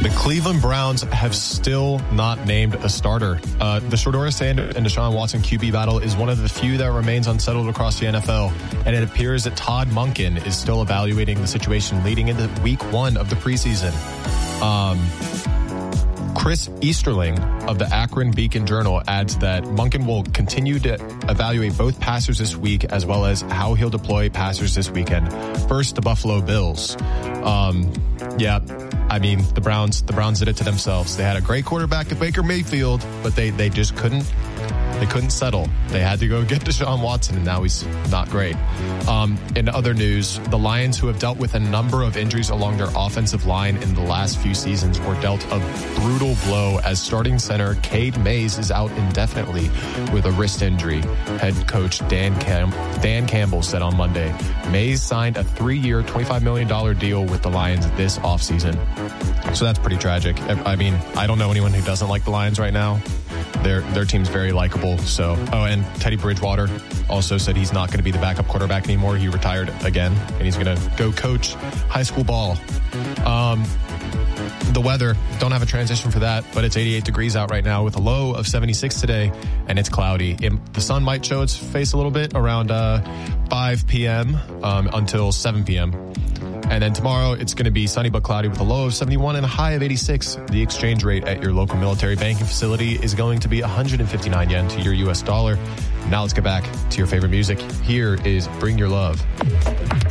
The Cleveland Browns have still not named a starter. The Shedeur Sanders and Deshaun Watson QB battle is one of the few that remains unsettled across the NFL, and it appears that Todd Monken is still evaluating the situation leading into week 1 of the preseason. Chris Easterling of the Akron Beacon Journal adds that Monken will continue to evaluate both passers this week as well as how he'll deploy passers this weekend. First, the Buffalo Bills. The Browns did it to themselves. They had a great quarterback at Baker Mayfield, but they just couldn't settle. They had to go get Deshaun Watson, and now he's not great. In other news, the Lions, who have dealt with a number of injuries along their offensive line in the last few seasons, were dealt a brutal blow as starting center Cade Mays is out indefinitely with a wrist injury. Head coach Dan Campbell said on Monday. Mays signed a 3-year, $25 million deal with the Lions this offseason. So that's pretty tragic. I mean, I don't know anyone who doesn't like the Lions right now. Their team's very likable. So, and Teddy Bridgewater also said he's not going to be the backup quarterback anymore. He retired again, and he's going to go coach high school ball. The weather, don't have a transition for that, but it's 88 degrees out right now with a low of 76 today, and it's cloudy. The sun might show its face a little bit around 5 p.m. Until 7 p.m. And then tomorrow, it's going to be sunny but cloudy with a low of 71 and a high of 86. The exchange rate at your local military banking facility is going to be 159 yen to your U.S. dollar. Now let's get back to your favorite music. Here is Bring Your Love.